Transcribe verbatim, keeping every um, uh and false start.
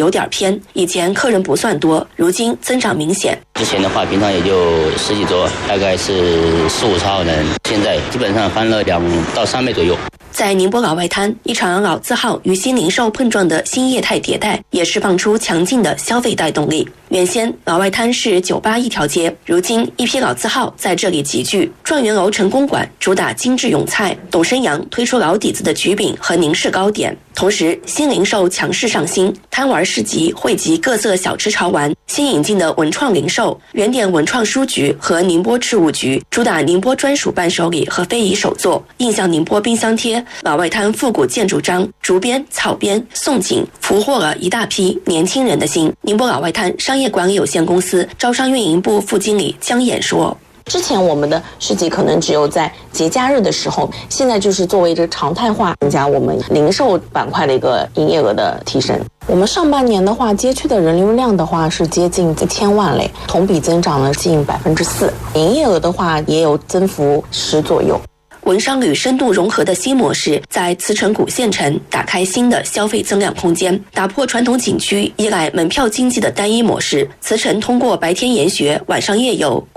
有点偏，以前客人不算多，如今增长明显。 之前的话，平常也就十几桌，大概是四五十号人，现在基本上翻了两到三倍左右。 在宁波老外滩，一场老字号与新零售碰撞的新业态迭代，也释放出强劲的消费带动力。原先老外滩是酒吧一条街，如今一批老字号在这里集聚。状元楼成功馆主打精致咏菜，董生阳推出老底子的焗饼和宁式糕点。同时，新零售强势上新，贪玩市集汇集各色小吃潮玩。新引进的文创零售，原点文创书局和宁波事务局主打宁波专属伴手礼和非遗手作，印象宁波冰箱贴、老外滩复古建筑章、竹编、草编、宋锦，俘获了一大批年轻人的心。宁波老外滩商业管理有限公司招商运营部副经理江衍说。 之前我们的市集可能只有在节假日的时候，现在就是作为这个常态化，增加我们零售板块的一个营业额的提升。我们上半年的话，街区的人流量的话是接近一千万类，同比增长了近百分之四，营业额的话也有增幅十左右。 文商旅深度融合的新模式，在慈城古县城打开新的消费增量空间，打破传统景区依赖门票经济的单一模式。慈城通过白天研学、晚上夜游。